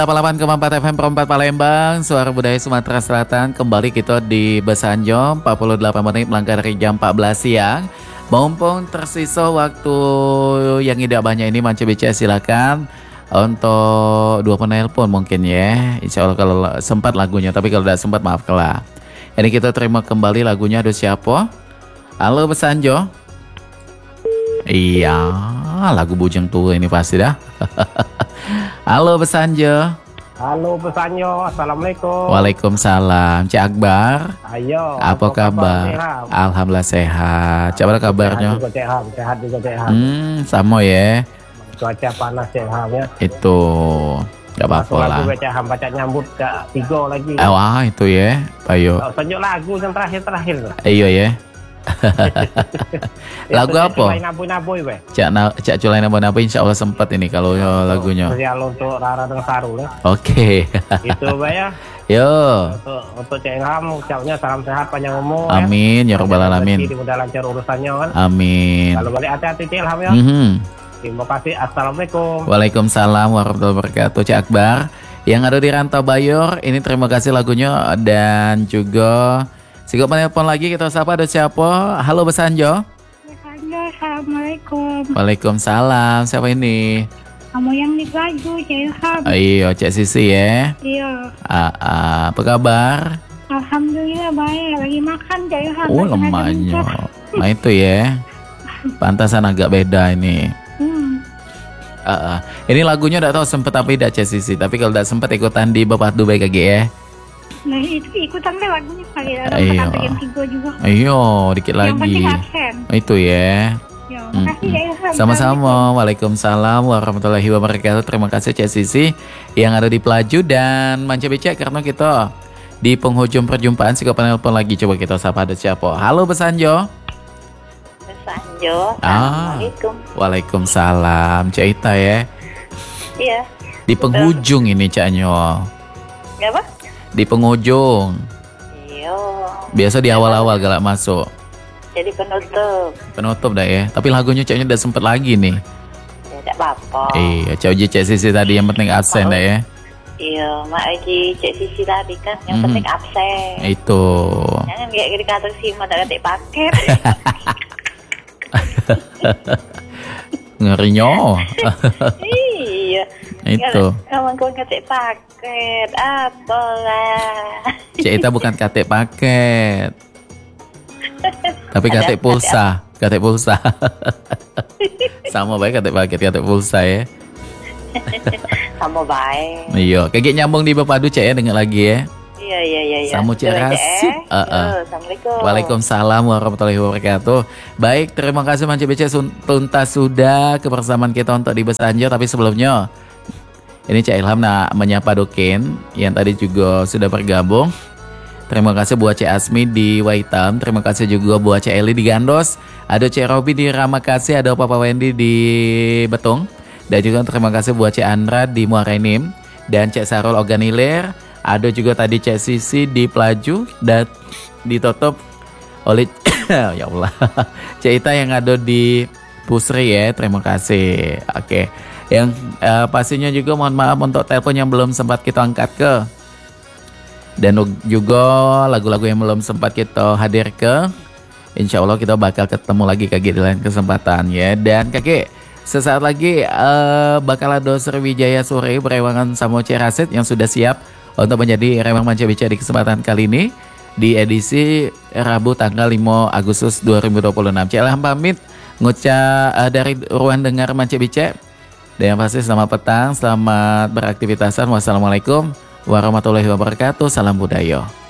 88,4 FM Perempat Palembang, Suara Budaya Sumatera Selatan. Kembali kita di Besanjo, 48 menit melangkah dari jam 14 siang. Mumpung tersisa waktu yang tidak banyak ini, Manca BC silakan untuk dua penelpon mungkin ya. Insya Allah kalau sempat lagunya, tapi kalau tidak sempat maafkanlah. Ini kita terima kembali lagunya. Aduh siapa? Halo Besanjo. Iya, lagu bujang tuh ini pasti dah. Halo Besanjo. Halo Besanjo, assalamualaikum. Waalaikumsalam. Cik Akbar. Ayo. Apa kabar? Sehat? Alhamdulillah sehat. Coba kabarnya. Sehat juga sehat. Sama ya. Cuaca panas sehatnya. Itu nggak apa-apa lah. Lagu baca nyambut ke tiga lagi. Wah itu ya, Payo. Tunjuk lagu yang terakhir. Iya ya. Lagu apa? Naboy we. Cak Culai nabo-nabo insya Allah sempat ini kalau lagunya. Spesial untuk Rara dengan Sarul ya. Oke. Itu Bay ya. Yo. Untuk Cek Ilham ucapnya salam sehat panjang umur. Amin ya robbal alamin. Mudah lancar urusannya kan. Amin. Kalau balik hati-hati Cek Ilham ya. Terima kasih. Assalamualaikum. Waalaikumsalam warahmatullahi wabarakatuh. Cik Akbar yang ada di Rantau Bayor, ini terima kasih lagunya. Dan juga Sigo penelpon lagi, kita sapa ada siapa? Halo Besanjo. Halo, assalamualaikum. Waalaikumsalam. Siapa ini? Kamu yang di Pelaju, Cik Ilham. Iya, Cik Sisi ya. Iya. Apa kabar? Alhamdulillah baik. Lagi makan Cik Ilham. Lemahnya. Nah itu ya. Pantasan agak beda ini. Ini lagunya udah tahu sempet tapi tidak Cik Sisi. Tapi kalau tidak sempet ikutan di Bapak Dubai KG ya. Nah itu ikutan deh lagunya kali ya. Iya. Yang 3 juga. Iya, dikit lagi. Yang penting absen. Itu ya. Ya, makasih Cik Ilham. Sama-sama. Waalaikumsalam warahmatullahi wabarakatuh. Terima kasih Cik Sisi yang ada di Pelaju dan Manca BC, karena kita di penghujung perjumpaan. Siapa penelpon lagi, coba kita sapa ada siapa. Halo Besanjo. Besanjo. Assalamualaikum. Waalaikumsalam. Cik Ita ya. Iya. Di penghujung ini Caknyo. Apa? Di penghujung. Iya. Biasa di awal-awal galak masuk. Jadi penutup. Penutup dah ya. Tapi lagunya Caknya udah sempet lagi nih. Ya tidak apa-apa. Iya, Cak Sisi tadi yang penting absen dah ya. Iya, Mak Aji Cik Sisi tadi kan yang penting absen. Itu. Jangan kayak gini kata sih mau tak ketik paket. Ngerinyo. Iya. Itu. Kamu kau ketik paket apalah. Cik Ita bukan katek paket. Tapi katek pulsa. Katek pulsa. Sama baik katek paket, katek pulsa ya. Sama baik. Iya, kayak nyambung di Bapadu Cik ya, dengar lagi ya. Iya. Samu Cik Rasid. Assalamualaikum. Waalaikumsalam warahmatullahi wabarakatuh. Baik, terima kasih Manca BC tuntas sudah kebersamaan kita untuk di Besanjo. Tapi sebelumnya ini Cik Ilham nak menyapa Doken yang tadi juga sudah bergabung. Terima kasih buat Cik Asmi di Waitam. Terima kasih juga buat Cik Eli di Gandos. Ada Cik Robi di Ramakasih. Ada Papa Wendy di Betung. Dan juga terima kasih buat Cik Andra di Muarenim. Dan Cik Sarul Organilir. Ada juga tadi Cik Sisi di Pelaju. Dan ditutup oleh ya Allah, Cik Ita yang ada di Pusri ya. Terima kasih. Oke. Yang pastinya juga mohon maaf untuk telepon yang belum sempat kita angkat ke. Dan juga lagu-lagu yang belum sempat kita hadir ke. Insya Allah kita bakal ketemu lagi kakek di lain kesempatan ya. Dan kakek sesaat lagi bakal ada Sriwijaya Sore berewangan sama Cik Rasid yang sudah siap untuk menjadi Rewang Manca BC di kesempatan kali ini di edisi Rabu tanggal 5 Agustus 2026. Cik Ilham pamit ngucap dari ruang dengar Manca BC. Dan yang pasti selamat petang, selamat beraktivitasan. Wassalamualaikum warahmatullahi wabarakatuh. Salam budaya.